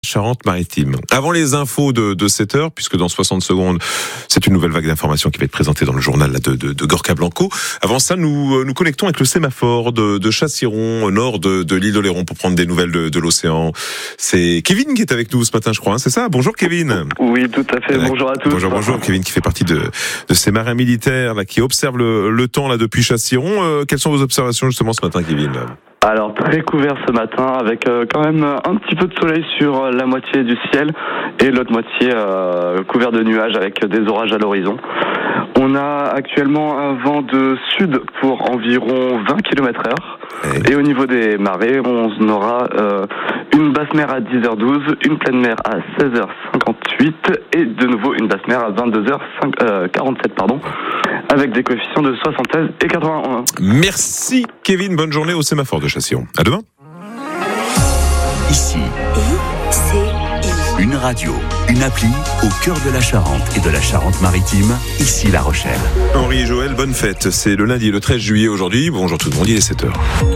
Charente-Maritime. Avant les infos de 7h, puisque dans 60 secondes, c'est une nouvelle vague d'informations qui va être présentée dans le journal de Gorka Blanco. Avant ça, nous connectons avec le sémaphore de Chassiron, au nord de l'île d'Oléron, pour prendre des nouvelles de l'océan. C'est Kevin qui est avec nous ce matin, je crois, hein, c'est ça? Bonjour Kevin. Oui, tout à fait. Bonjour à tous. Bonjour. Kevin qui fait partie de ces marins militaires là, qui observent le temps là depuis Chassiron. Quelles sont vos observations justement ce matin, Kevin? Alors très couvert ce matin avec quand même un petit peu de soleil sur la moitié du ciel et l'autre moitié couvert de nuages avec des orages à l'horizon. On a actuellement un vent de sud pour environ 20 km/h. Et au niveau des marées, on aura une basse mer à 10h12, une pleine mer à 16h58 et de nouveau une basse mer à 22h47, avec des coefficients de 76 et 81. Merci Kevin, bonne journée au sémaphore de Chassiron. À demain. Ici, une radio, une appli au cœur de la Charente et de la Charente-Maritime, ici La Rochelle. Henri et Joël, bonne fête. C'est le lundi, le 13 juillet aujourd'hui. Bonjour tout le monde, il est 7h.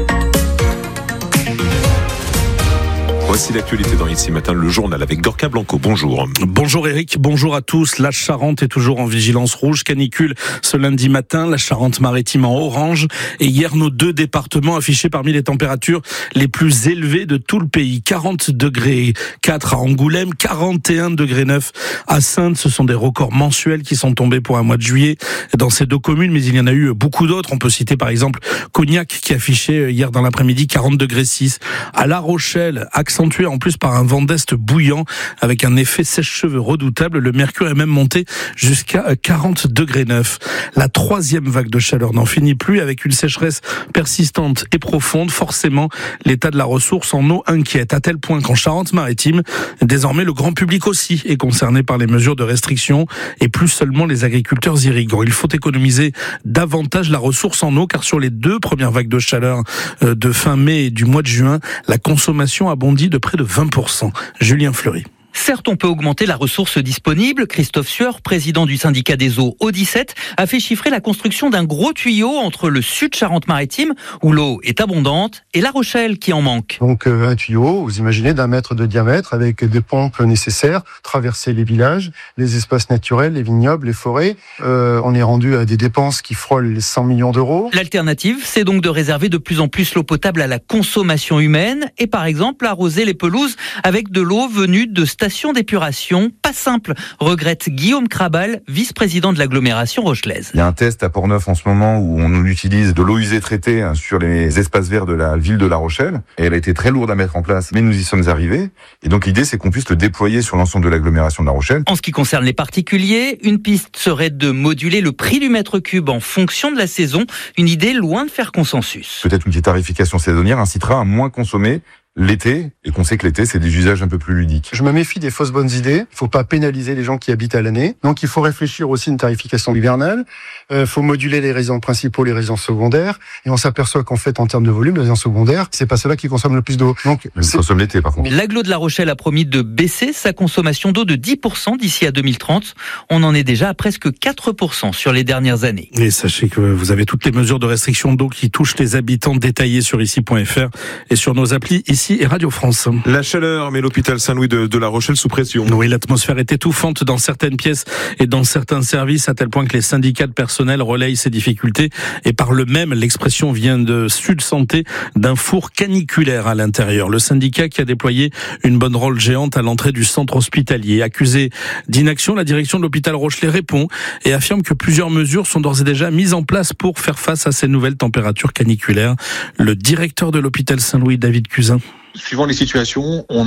Voici l'actualité dans Ici Matin, le journal avec Gorka Blanco. Bonjour. Bonjour Eric, bonjour à tous. La Charente est toujours en vigilance rouge, canicule ce lundi matin, la Charente-Maritime en orange. Et hier, nos deux départements affichaient parmi les températures les plus élevées de tout le pays. 40 degrés 4 à Angoulême, 41 degrés 9 à Saintes. Ce sont des records mensuels qui sont tombés pour un mois de juillet dans ces deux communes, mais il y en a eu beaucoup d'autres. On peut citer par exemple Cognac qui affichait hier dans l'après-midi 40 degrés 6. À La Rochelle, accentué en plus par un vent d'est bouillant avec un effet sèche-cheveux redoutable. Le mercure est même monté jusqu'à 40 degrés 9. La troisième vague de chaleur n'en finit plus avec une sécheresse persistante et profonde. Forcément, l'état de la ressource en eau inquiète, à tel point qu'en Charente-Maritime, désormais le grand public aussi est concerné par les mesures de restriction et plus seulement les agriculteurs irriguants. Il faut économiser davantage la ressource en eau car sur les deux premières vagues de chaleur de fin mai et du mois de juin, la consommation a bondi de près de 20%. Julien Fleury. Certes, on peut augmenter la ressource disponible. Christophe Sueur, président du syndicat des eaux Eau-17, a fait chiffrer la construction d'un gros tuyau entre le sud Charente-Maritime, où l'eau est abondante, et La Rochelle, qui en manque. Donc un tuyau, vous imaginez, d'1 mètre de diamètre, avec des pompes nécessaires, traverser les villages, les espaces naturels, les vignobles, les forêts. On est rendu à des dépenses qui frôlent les 100 millions d'euros. L'alternative, c'est donc de réserver de plus en plus l'eau potable à la consommation humaine, et par exemple arroser les pelouses avec de l'eau venue de stations d'épuration. Pas simple, regrette Guillaume Crabal, vice-président de l'agglomération rochelaise. Il y a un test à Port-Neuf en ce moment où on utilise de l'eau usée traitée sur les espaces verts de la ville de La Rochelle. Et elle a été très lourde à mettre en place, mais nous y sommes arrivés. Et donc l'idée, c'est qu'on puisse le déployer sur l'ensemble de l'agglomération de La Rochelle. En ce qui concerne les particuliers, une piste serait de moduler le prix du mètre cube en fonction de la saison. Une idée loin de faire consensus. Peut-être une petite tarification saisonnière incitera à moins consommer l'été, et qu'on sait que l'été, c'est des usages un peu plus ludiques. Je me méfie des fausses bonnes idées. Il faut pas pénaliser les gens qui habitent à l'année. Donc, il faut réfléchir aussi à une tarification hivernale. Faut moduler les résidents principaux, les résidents secondaires. Et on s'aperçoit qu'en fait, en termes de volume, les résidents secondaires, c'est pas ceux-là qui consomment le plus d'eau. Donc, ils consomment l'été, par contre. L'agglo de La Rochelle a promis de baisser sa consommation d'eau de 10% d'ici à 2030. On en est déjà à presque 4% sur les dernières années. Et sachez que vous avez toutes les mesures de restriction d'eau qui touchent les habitants détaillées sur ici.fr et sur nos applis ici et Radio France. La chaleur met l'hôpital Saint-Louis de La Rochelle sous pression. Oui, l'atmosphère est étouffante dans certaines pièces et dans certains services, à tel point que les syndicats de personnel relayent ces difficultés. Et par le même, l'expression vient de Sud Santé, d'un four caniculaire à l'intérieur. Le syndicat qui a déployé une banderole géante à l'entrée du centre hospitalier. Accusé d'inaction, la direction de l'hôpital Rochelais répond et affirme que plusieurs mesures sont d'ores et déjà mises en place pour faire face à ces nouvelles températures caniculaires. Le directeur de l'hôpital Saint-Louis, David Cusin. Suivant les situations, on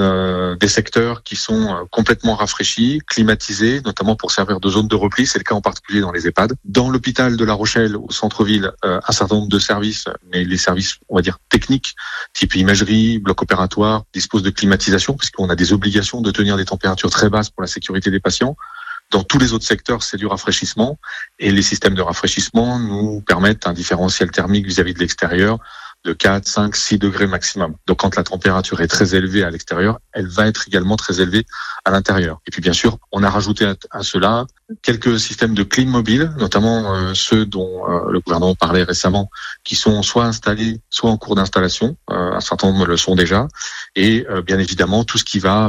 a des secteurs qui sont complètement rafraîchis, climatisés, notamment pour servir de zone de repli. C'est le cas en particulier dans les EHPAD. Dans l'hôpital de La Rochelle, au centre-ville, un certain nombre de services, mais les services, on va dire, techniques, type imagerie, bloc opératoire, disposent de climatisation, puisqu'on a des obligations de tenir des températures très basses pour la sécurité des patients. Dans tous les autres secteurs, c'est du rafraîchissement. Et les systèmes de rafraîchissement nous permettent un différentiel thermique vis-à-vis de l'extérieur de 4, 5, 6 degrés maximum. Donc quand la température est très élevée à l'extérieur, elle va être également très élevée à l'intérieur. Et puis bien sûr, on a rajouté à cela quelques systèmes de clim mobile, notamment ceux dont le gouvernement parlait récemment, qui sont soit installés, soit en cours d'installation. Un certain nombre le sont déjà. Et bien évidemment, tout ce qui va